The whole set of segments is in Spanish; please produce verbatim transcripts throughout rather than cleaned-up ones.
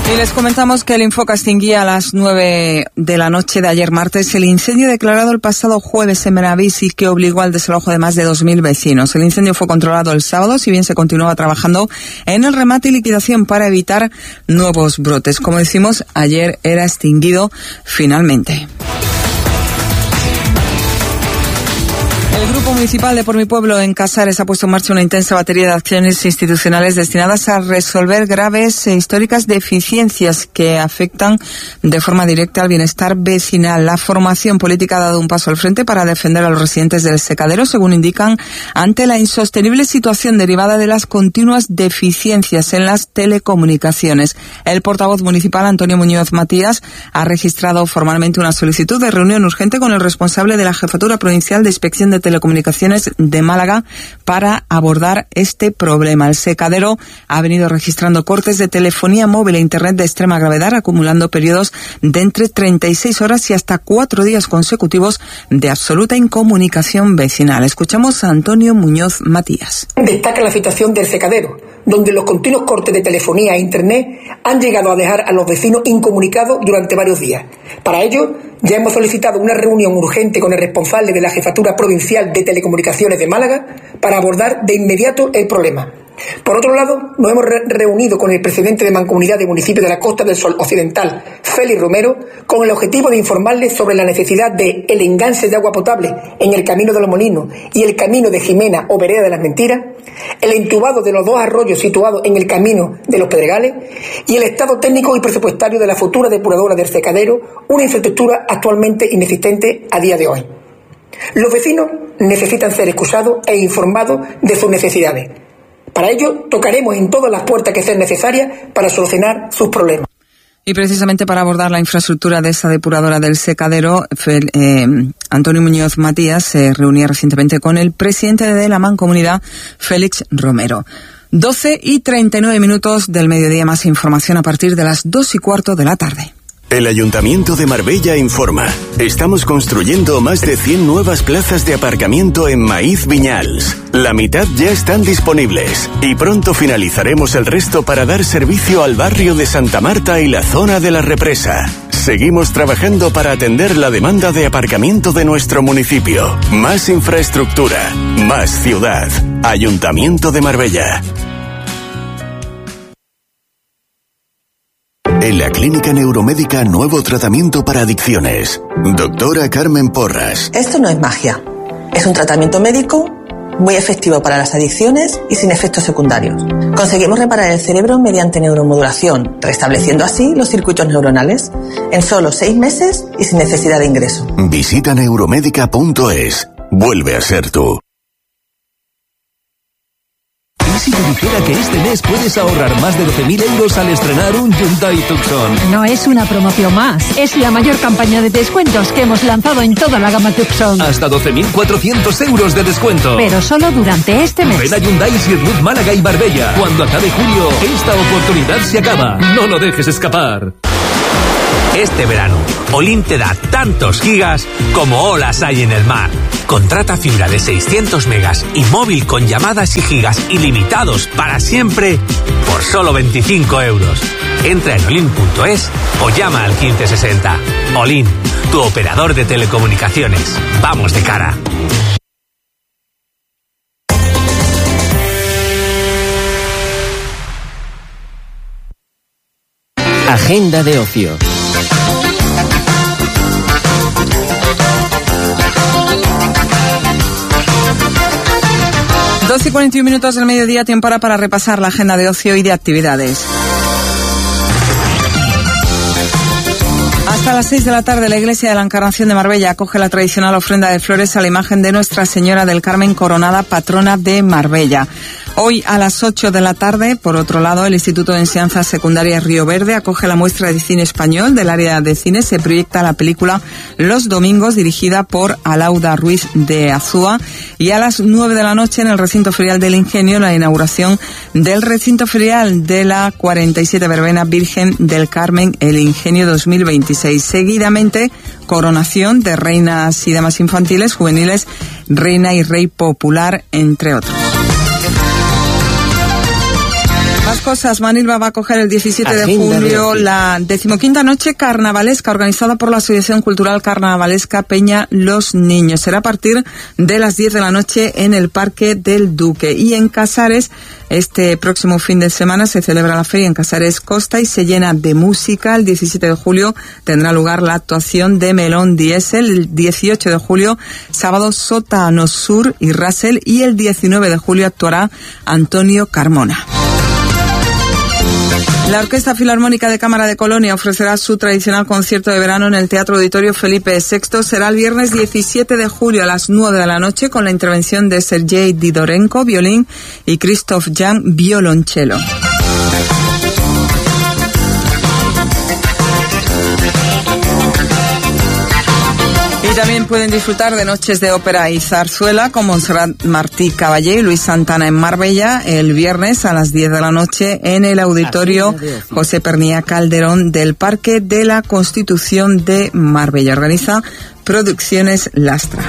Y les comentamos que el Infoca extinguía a las nueve de la noche de ayer martes el incendio declarado el pasado jueves en Benavís y que obligó al desalojo de más de dos mil vecinos. El incendio fue controlado el sábado, si bien se continuaba trabajando en el remate y liquidación para evitar nuevos brotes. Como decimos, ayer era extinguido finalmente. El Grupo Municipal de Por Mi Pueblo en Casares ha puesto en marcha una intensa batería de acciones institucionales destinadas a resolver graves e históricas deficiencias que afectan de forma directa al bienestar vecinal. La formación política ha dado un paso al frente para defender a los residentes del Secadero, según indican, ante la insostenible situación derivada de las continuas deficiencias en las telecomunicaciones. El portavoz municipal, Antonio Muñoz Matías, ha registrado formalmente una solicitud de reunión urgente con el responsable de la Jefatura Provincial de Inspección de Telecomunicaciones de Málaga para abordar este problema. El Secadero ha venido registrando cortes de telefonía móvil e internet de extrema gravedad, acumulando periodos de entre treinta y seis horas y hasta cuatro días consecutivos de absoluta incomunicación vecinal. Escuchamos a Antonio Muñoz Matías. Destaca la situación del Secadero, donde los continuos cortes de telefonía e internet han llegado a dejar a los vecinos incomunicados durante varios días. Para ello, ya hemos solicitado una reunión urgente con el responsable de la Jefatura Provincial de Telecomunicaciones de Málaga para abordar de inmediato el problema. Por otro lado, nos hemos re- reunido con el presidente de Mancomunidad de Municipios de la Costa del Sol Occidental, Félix Romero, con el objetivo de informarles sobre la necesidad de el enganche de agua potable en el Camino de los Molinos y el Camino de Jimena o Vereda de las Mentiras, el entubado de los dos arroyos situados en el Camino de los Pedregales y el estado técnico y presupuestario de la futura depuradora del Secadero, una infraestructura actualmente inexistente a día de hoy. Los vecinos necesitan ser escuchados e informados de sus necesidades. Para ello, tocaremos en todas las puertas que sean necesarias para solucionar sus problemas. Y precisamente para abordar la infraestructura de esa depuradora del Secadero, eh, Antonio Muñoz Matías se reunía recientemente con el presidente de la Mancomunidad, Félix Romero. doce y treinta y nueve minutos del mediodía, más información a partir de las dos y cuarto de la tarde. El Ayuntamiento de Marbella informa. Estamos construyendo más de cien nuevas plazas de aparcamiento en Maíz Viñals. La mitad ya están disponibles y pronto finalizaremos el resto para dar servicio al barrio de Santa Marta y la zona de la Represa. Seguimos trabajando para atender la demanda de aparcamiento de nuestro municipio. Más infraestructura, más ciudad. Ayuntamiento de Marbella. En la Clínica Neuromédica, nuevo tratamiento para adicciones. Doctora Carmen Porras. Esto no es magia. Es un tratamiento médico muy efectivo para las adicciones y sin efectos secundarios. Conseguimos reparar el cerebro mediante neuromodulación, restableciendo así los circuitos neuronales en solo seis meses y sin necesidad de ingreso. Visita neuromédica punto es. Vuelve a ser tú. ¿Y si te dijera que este mes puedes ahorrar más de doce mil euros al estrenar un Hyundai Tucson? No es una promoción más, es la mayor campaña de descuentos que hemos lanzado en toda la gama Tucson. Hasta doce mil cuatrocientos euros de descuento. Pero solo durante este mes. Ven a Hyundai Sirrut Málaga y Marbella. Cuando acabe julio, esta oportunidad se acaba. No lo dejes escapar. Este verano, Olin te da tantos gigas como olas hay en el mar. Contrata fibra de seiscientos megas y móvil con llamadas y gigas ilimitados para siempre por solo veinticinco euros. Entra en olin punto es o llama al quince sesenta. Olin, tu operador de telecomunicaciones. Vamos de cara. Agenda de ocio. doce y cuarenta y uno minutos del mediodía, tiempo para, para repasar la agenda de ocio y de actividades. Hasta las seis de la tarde, la Iglesia de la Encarnación de Marbella acoge la tradicional ofrenda de flores a la imagen de Nuestra Señora del Carmen Coronada, patrona de Marbella. Hoy a las ocho de la tarde, por otro lado, el Instituto de Enseñanza Secundaria Río Verde acoge la muestra de cine español del área de cine. Se proyecta la película Los Domingos, dirigida por Alauda Ruiz de Azúa. Y a las nueve de la noche, en el recinto ferial del Ingenio, la inauguración del recinto ferial de la cuarenta y siete Verbena Virgen del Carmen, el Ingenio dos mil veintiséis. Seguidamente, coronación de reinas y damas infantiles, juveniles, reina y rey popular, entre otros. Más cosas. Manilva va a coger el diecisiete de Agenda julio de la decimoquinta noche carnavalesca organizada por la Asociación Cultural Carnavalesca Peña Los Niños. Será a partir de las diez de la noche en el Parque del Duque. Y en Casares, este próximo fin de semana se celebra la feria en Casares Costa y se llena de música. El diecisiete de julio tendrá lugar la actuación de Melón Diesel. El dieciocho de julio, sábado, Sótano Sur y Russell. Y el diecinueve de julio actuará Antonio Carmona. La Orquesta Filarmónica de Cámara de Colonia ofrecerá su tradicional concierto de verano en el Teatro Auditorio Felipe sexto. Será el viernes diecisiete de julio a las nueve de la noche con la intervención de Sergei Didorenko, violín, y Christoph Jan, violonchelo. Y también pueden disfrutar de noches de ópera y zarzuela con Montserrat Martí Caballé y Luis Santana en Marbella el viernes a las diez de la noche en el Auditorio José Pernía Calderón del Parque de la Constitución de Marbella. Organiza Producciones Lastra.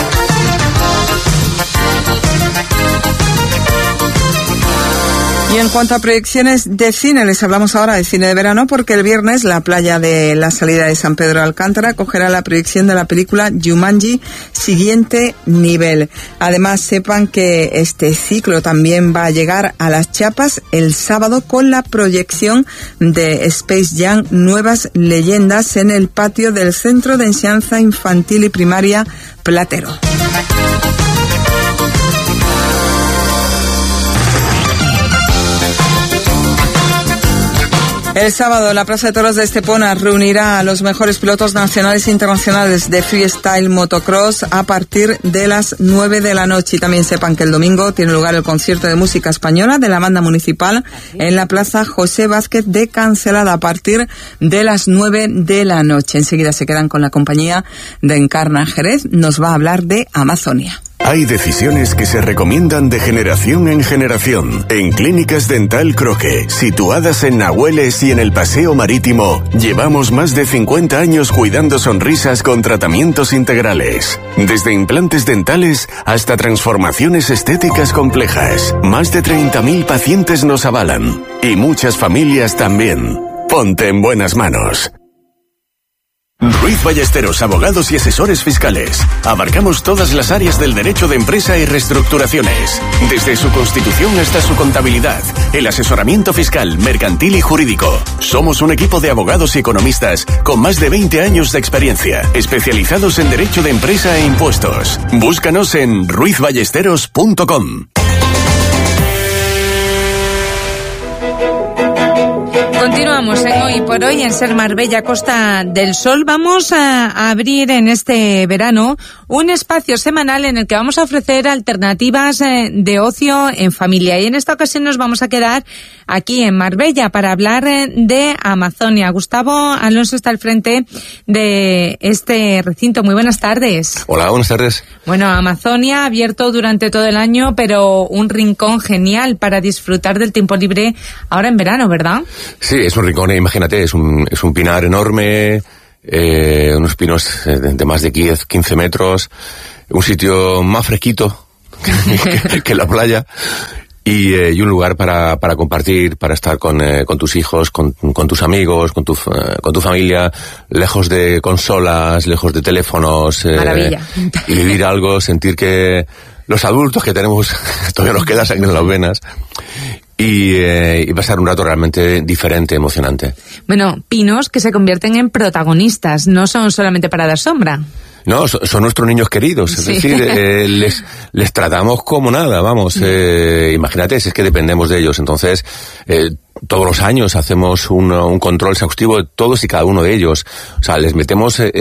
Y en cuanto a proyecciones de cine, les hablamos ahora de cine de verano porque el viernes la playa de la salida de San Pedro de Alcántara acogerá la proyección de la película Jumanji Siguiente Nivel. Además, sepan que este ciclo también va a llegar a Las Chapas el sábado con la proyección de Space Jam Nuevas Leyendas en el patio del Centro de Enseñanza Infantil y Primaria Platero. El sábado, la Plaza de Toros de Estepona reunirá a los mejores pilotos nacionales e internacionales de freestyle motocross a partir de las nueve de la noche. Y también sepan que el domingo tiene lugar el concierto de música española de la banda municipal en la Plaza José Vázquez de Cancelada a partir de las nueve de la noche. Enseguida se quedan con la compañía de Encarna Jerez. Nos va a hablar de Amazonia. Hay decisiones que se recomiendan de generación en generación. En Clínicas Dental Croque, situadas en Nahueles y en el Paseo Marítimo, llevamos más de cincuenta años cuidando sonrisas con tratamientos integrales. Desde implantes dentales hasta transformaciones estéticas complejas. Más de treinta mil pacientes nos avalan. Y muchas familias también. Ponte en buenas manos. Ruiz Ballesteros, abogados y asesores fiscales. Abarcamos todas las áreas del derecho de empresa y reestructuraciones. Desde su constitución hasta su contabilidad, el asesoramiento fiscal, mercantil y jurídico. Somos un equipo de abogados y economistas con más de veinte años de experiencia, especializados en derecho de empresa e impuestos. Búscanos en ruiz ballesteros punto com. Continuamos en Hoy por Hoy en Ser Marbella, Costa del Sol. Vamos a abrir en este verano un espacio semanal en el que vamos a ofrecer alternativas de ocio en familia. Y en esta ocasión nos vamos a quedar aquí en Marbella para hablar de Amazonia. Gustavo Alonso está al frente de este recinto. Muy buenas tardes. Hola, buenas tardes. Bueno, Amazonia abierto durante todo el año, pero un rincón genial para disfrutar del tiempo libre ahora en verano, ¿verdad? Sí, es un rincón, imagínate, es un, es un pinar enorme, eh, unos pinos de, de más de diez, quince metros, un sitio más fresquito que, que, que la playa. Y, eh, y un lugar para, para compartir, para estar con, eh, con tus hijos, con, con tus amigos, con tu, eh, con tu familia, lejos de consolas, lejos de teléfonos. Eh, Maravilla. Y vivir algo, sentir que los adultos que tenemos, todavía nos queda sangre en las venas. Y, eh, y pasar un rato realmente diferente, emocionante. Bueno, pinos que se convierten en protagonistas, no son solamente para dar sombra. No, son, son nuestros niños queridos, es sí. decir, eh, les, les tratamos como nada, vamos, eh, imagínate, si es que dependemos de ellos, entonces, eh, todos los años hacemos un, un control exhaustivo de todos y cada uno de ellos, o sea, les metemos eh,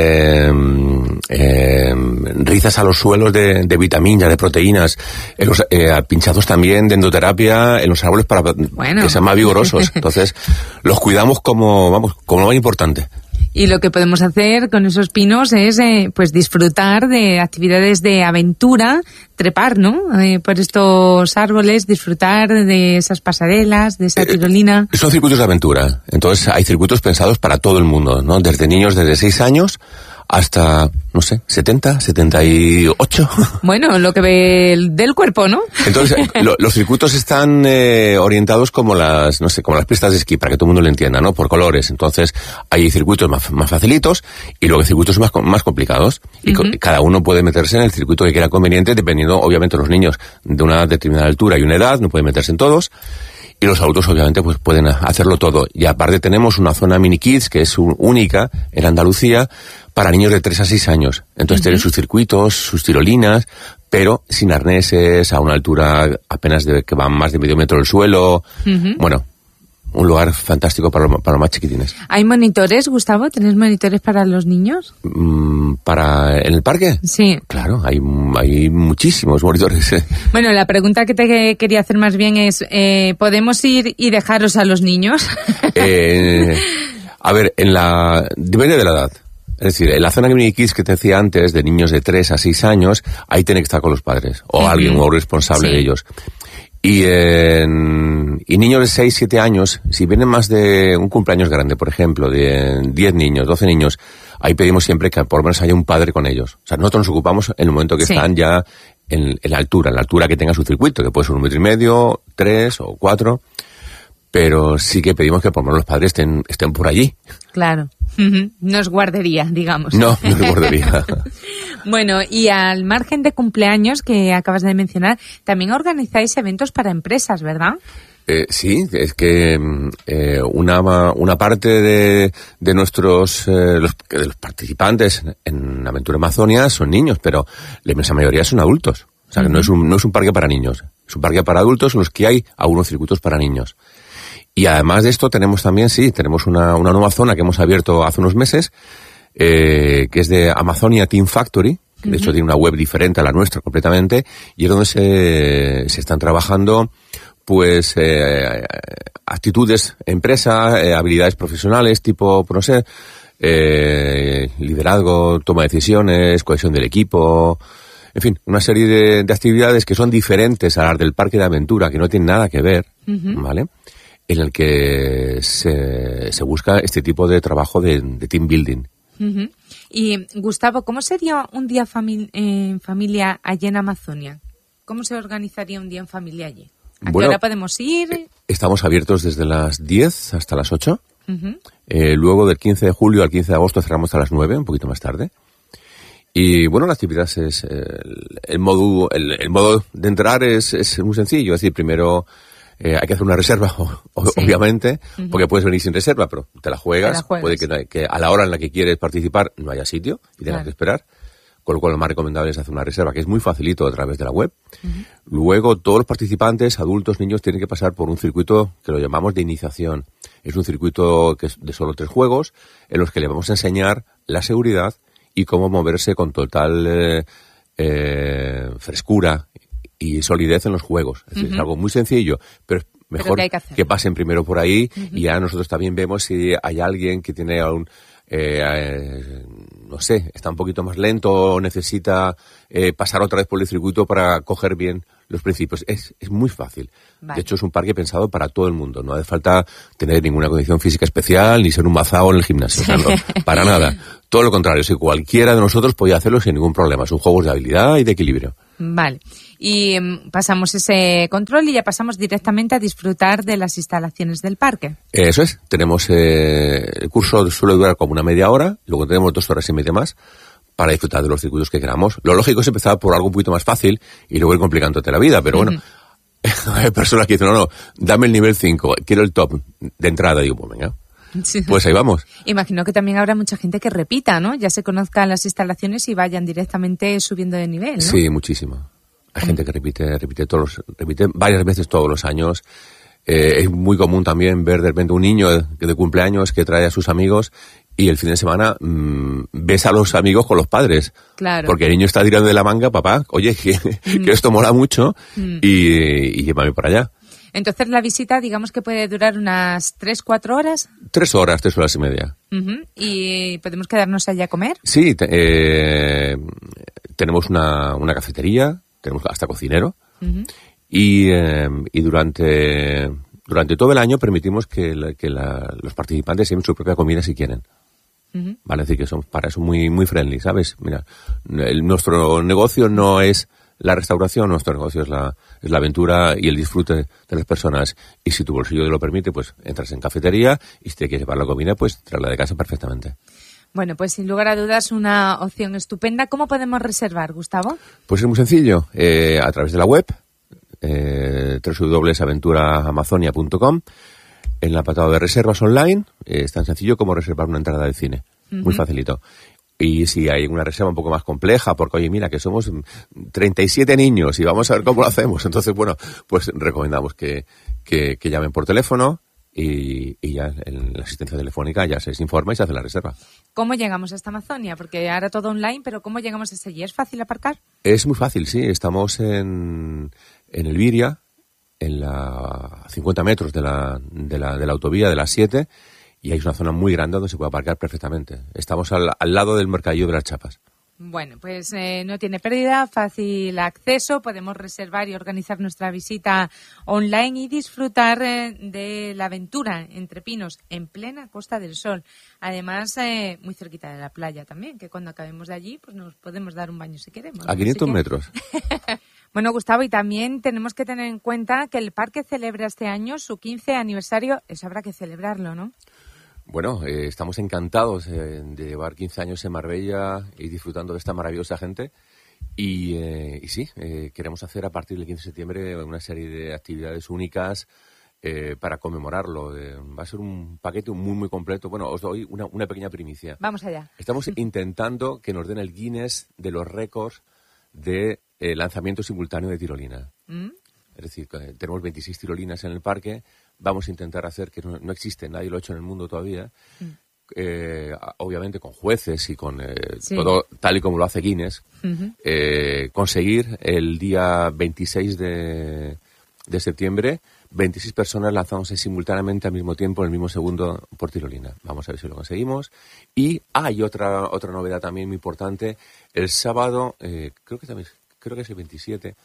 eh, rizas a los suelos de, de vitaminas, de proteínas, en los, eh, pinchazos también de endoterapia en los árboles para bueno. que sean más vigorosos, entonces, los cuidamos como, vamos, como lo más importante. Y lo que podemos hacer con esos pinos es eh, pues disfrutar de actividades de aventura, trepar, ¿no? Eh, por estos árboles, disfrutar de esas pasarelas, de esa tirolina. Eh, son circuitos de aventura. Entonces hay circuitos pensados para todo el mundo, ¿no? Desde niños desde seis años hasta, no sé, setenta, setenta y ocho. Bueno, lo que ve el del cuerpo, ¿no? Entonces, lo, los circuitos están eh, orientados como las, no sé, como las pistas de esquí, para que todo el mundo lo entienda, ¿no? Por colores. Entonces, hay circuitos más, más facilitos y luego hay circuitos más, más complicados. Y uh-huh. cada uno puede meterse en el circuito que quiera conveniente, dependiendo, obviamente, los niños de una determinada altura y una edad, no pueden meterse en todos. Y los adultos, obviamente, pues pueden hacerlo todo. Y aparte tenemos una zona mini kids, que es un, única en Andalucía, para niños de tres a seis años. Entonces uh-huh. tienen sus circuitos, sus tirolinas, pero sin arneses, a una altura apenas de que van más de medio metro del suelo. Uh-huh. Bueno, un lugar fantástico para, lo, para los más chiquitines. ¿Hay monitores, Gustavo? ¿Tenés monitores para los niños? Mm, ¿Para en el parque? Sí. Claro, hay, hay muchísimos monitores. Bueno, la pregunta que te quería hacer más bien es, eh, ¿podemos ir y dejaros a los niños? eh, a ver, en la depende de la edad. Es decir, en la zona mini kids que te decía antes, de niños de tres a seis años, ahí tiene que estar con los padres, o uh-huh. alguien, o responsable sí. de ellos. Y, en, y niños de seis, siete años, si vienen más de un cumpleaños grande, por ejemplo, de diez niños, doce niños, ahí pedimos siempre que por lo menos haya un padre con ellos. O sea, nosotros nos ocupamos en el momento que sí. están ya en, en la altura, en la altura que tenga su circuito, que puede ser un metro y medio, tres o cuatro, pero sí que pedimos que por lo menos los padres estén, estén por allí. Claro. No es guardería, digamos. No, no es guardería. Bueno, y al margen de cumpleaños que acabas de mencionar, también organizáis eventos para empresas, ¿verdad? Eh, sí, es que eh, una una parte de, de nuestros eh, los, de los participantes en Aventura Amazonia son niños, pero la inmensa mayoría son adultos. O sea, que uh-huh. no es un no es un parque para niños, es un parque para adultos en los que hay algunos circuitos para niños. Y además de esto tenemos también, sí, tenemos una, una nueva zona que hemos abierto hace unos meses, eh, que es de Amazonia Team Factory, que de uh-huh. hecho tiene una web diferente a la nuestra completamente, y es donde se, se están trabajando, pues, eh, actitudes empresa, eh, habilidades profesionales, tipo, no sé, eh, liderazgo, toma de decisiones, cohesión del equipo, en fin, una serie de, de actividades que son diferentes a las del parque de aventura, que no tienen nada que ver, uh-huh. ¿vale? En el que se, se busca este tipo de trabajo de, de team building. Uh-huh. Y, Gustavo, ¿cómo sería un día fami- en familia allí en Amazonia? ¿Cómo se organizaría un día en familia allí? ¿A bueno, qué hora podemos ir? Estamos abiertos desde las diez hasta las ocho. Uh-huh. Eh, luego, del quince de julio al quince de agosto, cerramos a las nueve, un poquito más tarde. Y, bueno, la actividad es... Eh, el, el, modo, el, el modo de entrar es, es muy sencillo. Es decir, primero... Eh, hay que hacer una reserva, o, sí. obviamente, uh-huh. porque puedes venir sin reserva, pero te la juegas. Te la puede que, que a la hora en la que quieres participar no haya sitio y tengas claro. que esperar. Con lo cual lo más recomendable es hacer una reserva, que es muy facilito a través de la web. Uh-huh. Luego, todos los participantes, adultos, niños, tienen que pasar por un circuito que lo llamamos de iniciación. Es un circuito que es de solo tres juegos, en los que le vamos a enseñar la seguridad y cómo moverse con total eh, eh, frescura y solidez en los juegos. Es decir, uh-huh. es algo muy sencillo, pero es mejor pero que, que pasen primero por ahí uh-huh. y ya nosotros también vemos si hay alguien que tiene algún, eh, eh, no sé, está un poquito más lento o necesita eh, pasar otra vez por el circuito para coger bien los principios. Es, es muy fácil. Vale. De hecho, es un parque pensado para todo el mundo. No hace falta tener ninguna condición física especial ni ser un mazao en el gimnasio. O sea, no, para nada. Todo lo contrario, si cualquiera de nosotros podía hacerlo sin ningún problema. Son juegos de habilidad y de equilibrio. Vale. Y um, pasamos ese control y ya pasamos directamente a disfrutar de las instalaciones del parque. Eso es. Tenemos eh, el curso suele durar como una media hora, luego tenemos dos horas y media más para disfrutar de los circuitos que queramos. Lo lógico es empezar por algo un poquito más fácil y luego ir complicándote la vida, pero bueno, uh-huh. hay personas que dicen, no, no, dame el nivel cinco, quiero el top de entrada. Digo, pues venga, sí. pues ahí vamos. Imagino que también habrá mucha gente que repita, ¿no? Ya se conozcan las instalaciones y vayan directamente subiendo de nivel, ¿no? Sí, muchísimo. Hay gente que repite, repite todos los, repite varias veces todos los años. Eh, es muy común también ver de repente un niño de, de cumpleaños que trae a sus amigos y el fin de semana mmm, ves a los amigos con los padres. Claro. Porque el niño está tirando de la manga, papá, oye, que, mm. que esto mola mucho mm. y, y llévame para allá. Entonces la visita, digamos que puede durar unas tres, cuatro horas. Tres horas, tres horas y media. Uh-huh. ¿Y podemos quedarnos allá a comer? Sí, te, eh, tenemos una, una cafetería, tenemos hasta cocinero. Uh-huh. Y, eh, y durante, durante todo el año permitimos que, la, que la, los participantes lleven su propia comida si quieren. Uh-huh. Vale, es decir, que son para eso muy, muy friendly, ¿sabes? Mira, el, nuestro negocio no es la restauración, nuestro negocio es la, es la aventura y el disfrute de las personas. Y si tu bolsillo te lo permite, pues entras en cafetería y si te quieres llevar la comida, pues traerla de casa perfectamente. Bueno, pues sin lugar a dudas una opción estupenda. ¿Cómo podemos reservar, Gustavo? Pues es muy sencillo, eh, a través de la web, eh, doble u doble u doble u punto aventura amazonia punto com. En el apartado de reservas online, eh, es tan sencillo como reservar una entrada de cine. Uh-huh. Muy facilito. Y si hay una reserva un poco más compleja, porque oye, mira, que somos treinta y siete niños y vamos a ver cómo lo hacemos. Entonces, bueno, pues recomendamos que, que, que llamen por teléfono y, y ya en la asistencia telefónica ya se les informa y se hace la reserva. ¿Cómo llegamos hasta Amazonia? Porque ahora todo online, pero ¿cómo llegamos hasta allí? ¿Es fácil aparcar? Es muy fácil, sí. Estamos en, en El Viria, en la cincuenta metros de la, de la, de la autovía de las siete, y hay una zona muy grande donde se puede aparcar perfectamente. Estamos al, al lado del mercadillo de las Chapas. Bueno, pues eh, no tiene pérdida, fácil acceso, podemos reservar y organizar nuestra visita online y disfrutar eh, de la aventura entre pinos en plena Costa del Sol. Además, eh, muy cerquita de la playa también, que cuando acabemos de allí pues nos podemos dar un baño si queremos. A quinientos que... metros. Bueno, Gustavo, y también tenemos que tener en cuenta que el parque celebra este año su quince aniversario, eso habrá que celebrarlo, ¿no? Bueno, eh, estamos encantados eh, de llevar quince años en Marbella y disfrutando de esta maravillosa gente. Y, eh, y sí, eh, queremos hacer a partir del quince de septiembre una serie de actividades únicas eh, para conmemorarlo. Eh, va a ser un paquete muy, muy completo. Bueno, os doy una, una pequeña primicia. Vamos allá. Estamos intentando que nos den el Guinness de los récords de eh, lanzamiento simultáneo de tirolina. ¿Mm? Es decir, tenemos veintiséis tirolinas en el parque. Vamos a intentar hacer, que no, no existe, nadie lo ha hecho en el mundo todavía, mm. eh, obviamente con jueces y con eh, sí. todo tal y como lo hace Guinness, uh-huh. eh, conseguir el día veintiséis de septiembre veintiséis personas lanzándose simultáneamente al mismo tiempo, en el mismo segundo, por tirolina. Vamos a ver si lo conseguimos. Y hay otra otra novedad también muy importante. El sábado, eh, creo que también creo que es el veintisiete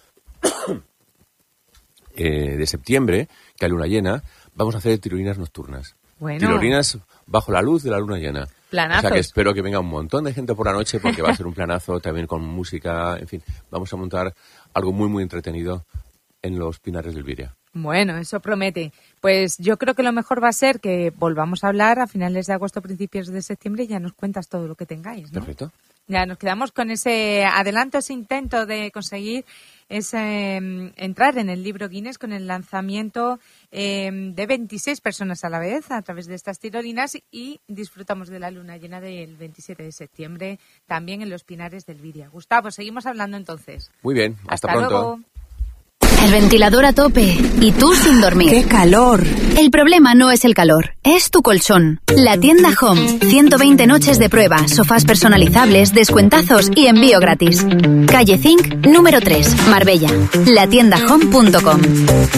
Eh, de septiembre, que hay luna llena, vamos a hacer tirolinas nocturnas. Bueno. Tirolinas bajo la luz de la luna llena. Planazos. O sea que espero que venga un montón de gente por la noche porque va a ser un planazo también con música, en fin, vamos a montar algo muy muy entretenido en los Pinares del Viria. Bueno, eso promete. Pues yo creo que lo mejor va a ser que volvamos a hablar a finales de agosto, principios de septiembre y ya nos cuentas todo lo que tengáis, ¿no? Perfecto. Ya nos quedamos con ese adelanto, ese intento de conseguir ese eh, entrar en el libro Guinness con el lanzamiento eh, de veintiséis personas a la vez a través de estas tirolinas y disfrutamos de la luna llena del veintisiete de septiembre también en los Pinares del Viria. Gustavo, seguimos hablando entonces. Muy bien, hasta, hasta pronto. Luego. El ventilador a tope y tú sin dormir. ¡Qué calor! El problema no es el calor, es tu colchón. La tienda Home. ciento veinte noches de prueba, sofás personalizables, descuentazos y envío gratis. Calle Zinc, número tres, Marbella. la tienda home punto com.